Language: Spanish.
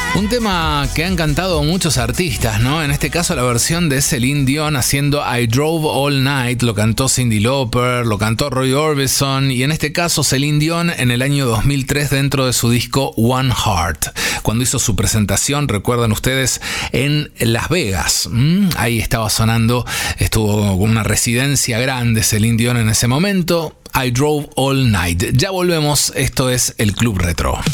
Un tema que han cantado muchos artistas, ¿no? En este caso la versión de Celine Dion haciendo I Drove All Night, lo cantó Cyndi Lauper, lo cantó Roy Orbison y en este caso Celine Dion en el año 2003 dentro de su disco One Heart, cuando hizo su presentación, recuerdan ustedes, en Las Vegas. Ahí estaba sonando, estuvo con una residencia grande Celine Dion en ese momento. I Drove All Night. Ya volvemos, esto es el Club Retro.